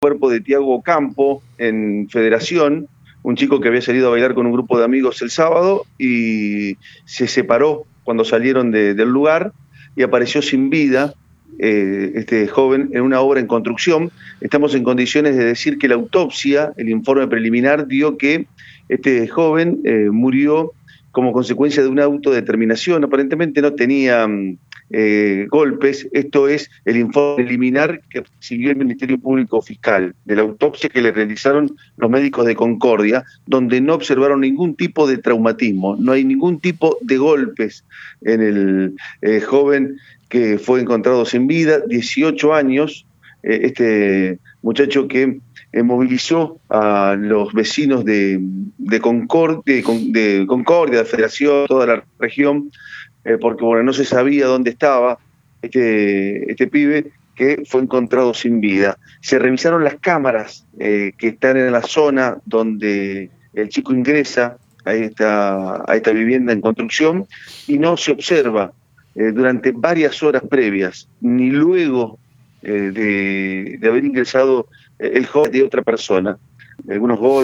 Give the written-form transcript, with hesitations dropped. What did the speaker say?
cuerpo de Tiago Campo en Federación, un chico que había salido a bailar con un grupo de amigos el sábado y se separó cuando salieron del lugar y apareció sin vida este joven en una obra en construcción. Estamos en condiciones de decir que la autopsia, el informe preliminar, dio que este joven murió como consecuencia de una autodeterminación. Aparentemente no tenía golpes. Esto es el informe preliminar que recibió el Ministerio Público Fiscal de la autopsia que le realizaron los médicos de Concordia, donde no observaron ningún tipo de traumatismo, no hay ningún tipo de golpes en el joven que fue encontrado sin vida, 18 años, este muchacho que movilizó a los vecinos de Concordia, de Federación, toda la región, porque bueno, no se sabía dónde estaba este pibe que fue encontrado sin vida. Se revisaron las cámaras que están en la zona donde el chico ingresa a esta vivienda en construcción y no se observa durante varias horas previas, ni luego de haber ingresado el joven de otra persona. Algunos golpes.